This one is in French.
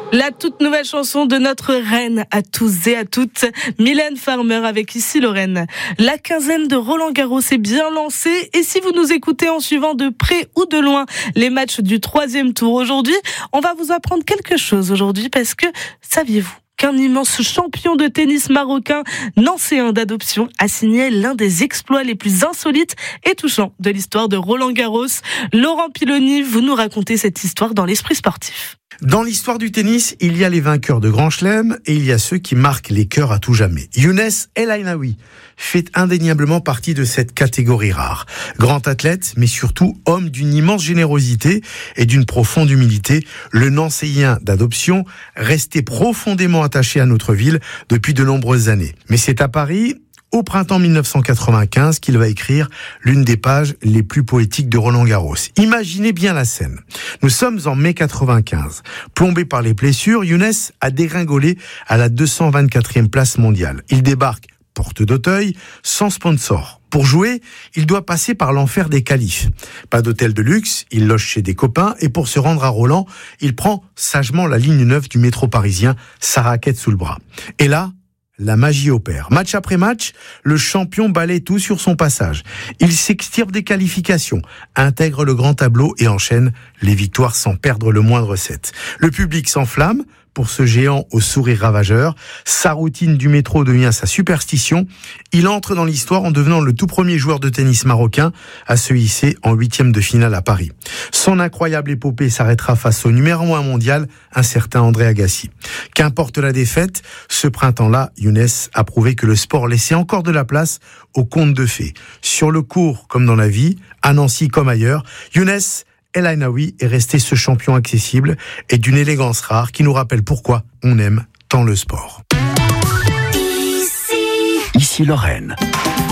La toute nouvelle chanson de notre reine à tous et à toutes, Mylène Farmer avec Ici Lorraine. La quinzaine de Roland-Garros est bien lancée et si vous nous écoutez en suivant de près ou de loin les matchs du 3e tour aujourd'hui, on va vous apprendre quelque chose aujourd'hui parce que saviez-vous qu'un immense champion de tennis marocain, nancéen d'adoption, a signé l'un des exploits les plus insolites et touchants de l'histoire de Roland-Garros. Laurent Piloni, vous nous racontez cette histoire dans l'Esprit sportif. Dans l'histoire du tennis, il y a les vainqueurs de Grand Chelem et il y a ceux qui marquent les cœurs à tout jamais. Younes El Aynaoui fait indéniablement partie de cette catégorie rare. Grand athlète, mais surtout homme d'une immense générosité et d'une profonde humilité, le Nancéen d'adoption resté profondément attaché à notre ville depuis de nombreuses années. Mais c'est à Paris, au printemps 1995, qu'il va écrire l'une des pages les plus poétiques de Roland-Garros. Imaginez bien la scène. Nous sommes en mai 95. Plombé par les blessures, Younes a dégringolé à la 224e place mondiale. Il débarque porte d'Auteuil, sans sponsor. Pour jouer, il doit passer par l'enfer des qualifs. Pas d'hôtel de luxe, il loge chez des copains et pour se rendre à Roland, il prend sagement la ligne 9 du métro parisien, sa raquette sous le bras. Et là, la magie opère. Match après match, le champion balaie tout sur son passage. Il s'extirpe des qualifications, intègre le grand tableau et enchaîne les victoires sans perdre le moindre set. Le public s'enflamme pour ce géant au sourire ravageur. Sa routine du métro devient sa superstition. Il entre dans l'histoire en devenant le tout premier joueur de tennis marocain à se hisser en 8e de finale à Paris. Son incroyable épopée s'arrêtera face au numéro 1 mondial, un certain André Agassi. Qu'importe la défaite, ce printemps-là, Younes a prouvé que le sport laissait encore de la place aux contes de fées. Sur le court comme dans la vie, à Nancy comme ailleurs, Younes El Aynaoui est resté ce champion accessible et d'une élégance rare qui nous rappelle pourquoi on aime tant le sport. Ici Lorraine.